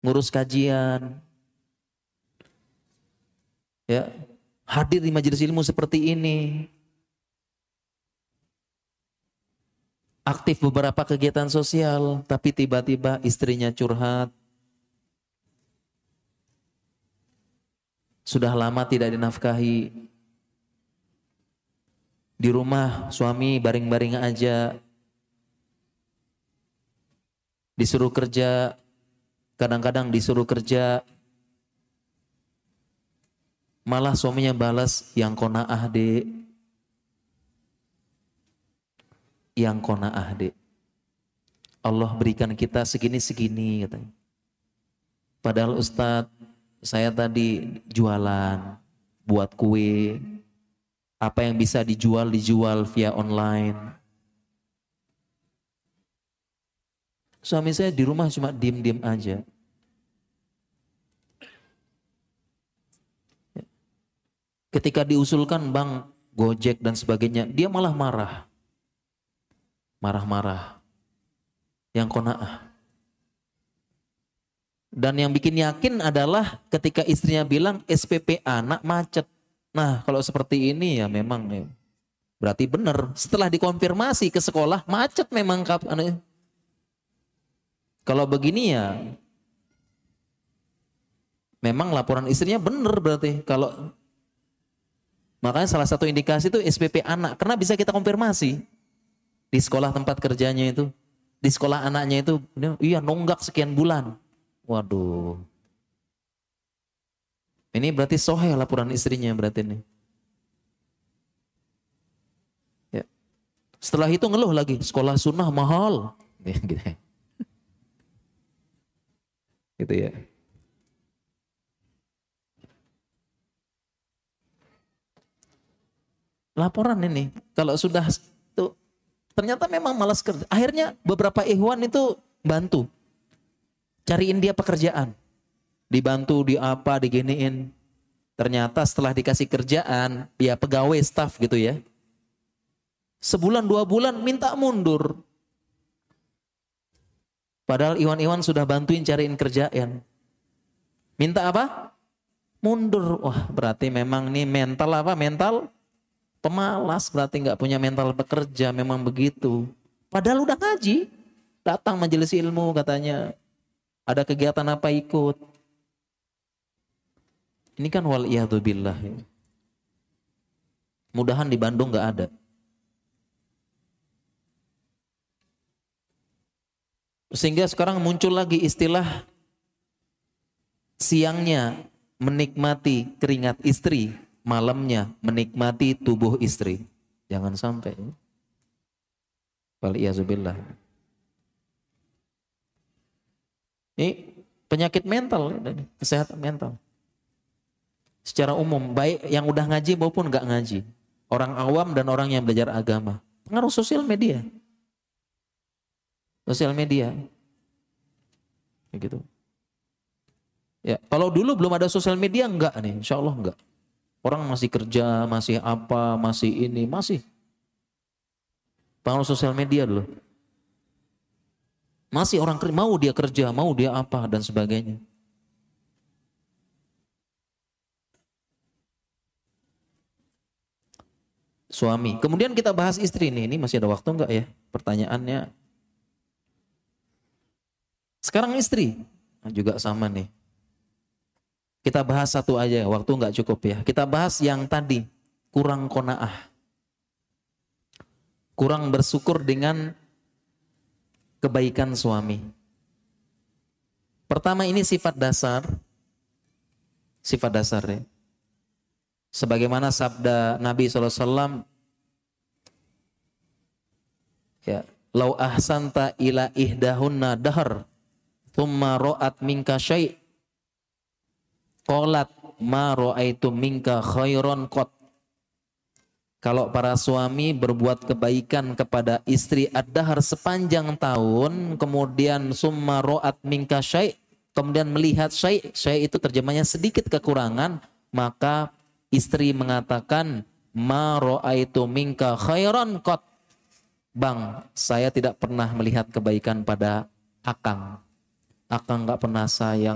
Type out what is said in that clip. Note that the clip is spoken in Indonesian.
ngurus kajian, ya, hadir di majelis ilmu seperti ini, aktif beberapa kegiatan sosial, tapi tiba-tiba istrinya curhat, sudah lama tidak dinafkahi, di rumah suami baring-baring aja, disuruh kerja, kadang-kadang disuruh kerja, malah suaminya balas, yang kona'ah dek, yang kona'ah dek. Allah berikan kita segini-segini katanya. Padahal Ustadz, saya tadi jualan, buat kue, apa yang bisa dijual via online. Suami saya di rumah cuma diem-diem aja. Ketika diusulkan bang, Gojek dan sebagainya, dia malah marah. Marah-marah. Yang kona'ah. Dan yang bikin yakin adalah ketika istrinya bilang SPP anak macet. Nah kalau seperti ini ya memang berarti benar. Setelah dikonfirmasi ke sekolah, macet memang. Kalau begini ya memang laporan istrinya benar berarti. Kalau makanya salah satu indikasi itu SPP anak, karena bisa kita konfirmasi di sekolah tempat kerjanya itu, di sekolah anaknya itu, iya nunggak sekian bulan. Waduh, ini berarti soheh laporan istrinya berarti ini. Ya. Setelah itu ngeluh lagi, sekolah sunnah mahal, gitu ya. Laporan ini, kalau sudah tuh ternyata memang malas kerja. Akhirnya beberapa ikhwan itu bantu, cariin dia pekerjaan, dibantu di apa, diginiin. Ternyata setelah dikasih kerjaan, ya pegawai staff gitu ya, sebulan 2 bulan minta mundur. Padahal iwan-iwan sudah bantuin cariin kerjaan. Minta apa? Mundur. Wah berarti memang nih mental apa? Mental pemalas, berarti nggak punya mental bekerja, memang begitu. Padahal udah ngaji, datang majelis ilmu katanya, ada kegiatan apa ikut. Ini kan waliyadzubillah. Mudahan di Bandung nggak ada. Sehingga sekarang muncul lagi istilah siangnya menikmati keringat istri, malamnya menikmati tubuh istri. Jangan sampai. Waliyadzubillah. Ini penyakit mental, kesehatan mental. Secara umum, baik yang udah ngaji maupun nggak ngaji. Orang awam dan orang yang belajar agama. Pengaruh sosial media. Sosial media. Gitu. Ya, kalau dulu belum ada sosial media enggak nih, insya Allah enggak. Orang masih kerja, masih apa, masih ini, masih. Pengaruh sosial media dulu. Masih orang mau dia kerja, mau dia apa dan sebagainya. Suami. Kemudian kita bahas istri nih. Ini masih ada waktu enggak ya? Pertanyaannya. Sekarang istri. Nah, juga sama nih. Kita bahas satu aja, waktu enggak cukup ya. Kita bahas yang tadi. Kurang qanaah. Kurang bersyukur dengan kebaikan suami. Pertama ini sifat dasar. Sifat dasar ya. Sebagaimana sabda Nabi SAW. Ya, lau ahsanta ila ihdahunna dahr. Thumma ro'at minka syai' qalat ma ro'aitu minka khairon qat. Kalau para suami berbuat kebaikan kepada istri ad-dahr sepanjang tahun, kemudian summa ro'at minka syai', kemudian melihat syai', syai' itu terjemahnya sedikit kekurangan, maka istri mengatakan ma ro'aitu minka khairon qat. Bang, saya tidak pernah melihat kebaikan pada akang. Akang gak pernah sayang